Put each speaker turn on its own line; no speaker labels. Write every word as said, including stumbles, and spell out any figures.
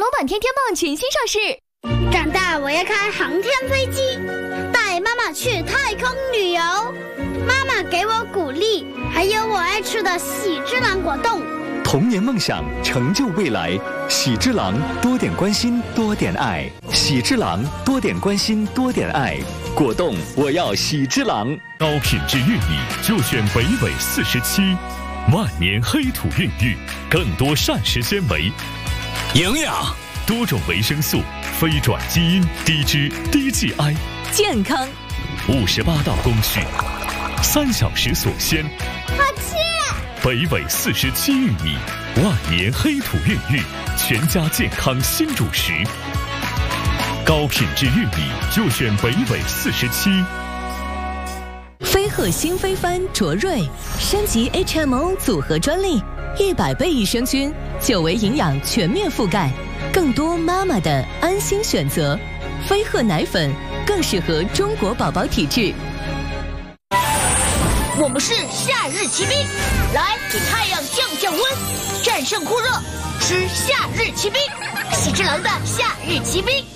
龙版天天棒全新上市。
长大我要开航天飞机，带妈妈去太空旅游。妈妈给我鼓励，还有我爱吃的喜之郎果冻。
童年梦想，成就未来。喜之郎，多点关心，多点爱。喜之郎，多点关心，多点爱。果冻，我要喜之郎。
高品质玉米就选北纬四十七，万年黑土孕育，更多膳食纤维、
营养、
多种维生素，非转基因，低脂低 G I，
健康。
五十八道工序，三小时锁鲜。
好吃。
北纬四十七玉米，万年黑土孕育，全家健康新主食。高品质玉米就选北纬四十七。
飞鹤新飞帆卓瑞升级 H M O 组合专利，一百倍益生菌，久维营养全面覆盖，更多妈妈的安心选择。飞鹤奶粉更适合中国宝宝体质。
我们是夏日骑兵，来给太阳降降温，战胜酷热，吃夏日骑兵，喜之郎的夏日骑兵。